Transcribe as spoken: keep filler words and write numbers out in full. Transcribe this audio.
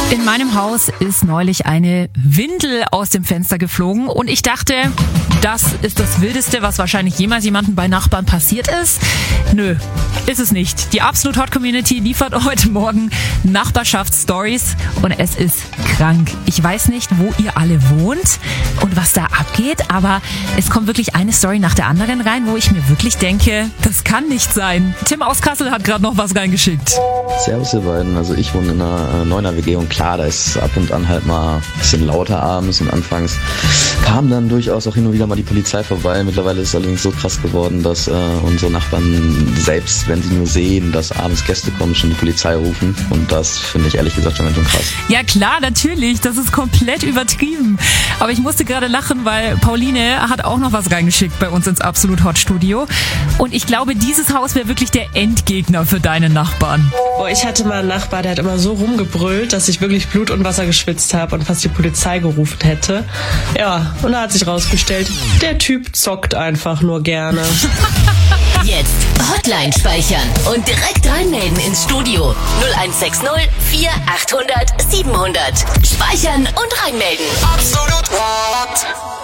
In meinem Haus ist neulich eine Windel aus dem Fenster geflogen und ich dachte, das ist das Wildeste, was wahrscheinlich jemals jemandem bei Nachbarn passiert ist. Nö, ist es nicht. Die Absolut Hot Community liefert heute Morgen Nachbarschaftsstories und es ist krank. Ich weiß nicht, wo ihr alle wohnt und was da abgeht, aber es kommt wirklich eine Story nach der anderen rein, wo ich mir wirklich denke, das kann nicht sein. Tim aus Kassel hat gerade noch was reingeschickt. Servus ihr beiden, also ich wohne in einer neuner W G und klar, da ist ab und an halt mal ein bisschen lauter abends und anfangs kam dann durchaus auch hin und wieder mal die Polizei vorbei. Mittlerweile ist es allerdings so krass geworden, dass äh, unsere Nachbarn selbst, wenn sie nur sehen, dass abends Gäste kommen, schon die Polizei rufen und das finde ich ehrlich gesagt schon ganz schön krass. Ja klar, natürlich, das ist komplett übertrieben. Aber ich musste gerade lachen, weil Pauline hat auch noch was reingeschickt bei uns ins Absolut Hot Studio und ich glaube, dieses Haus wäre wirklich der Endgegner für deine Nachbarn. Boah, ich hatte mal einen Nachbar, der hat immer so rumgebrüllt, dass ich wirklich Blut und Wasser geschwitzt habe und fast die Polizei gerufen hätte. Ja, und da hat sich rausgestellt, der Typ zockt einfach nur gerne. Jetzt Hotline speichern und direkt reinmelden ins Studio. null eins sechs null vier achthundert siebenhundert. Speichern und reinmelden. Absolut Hot.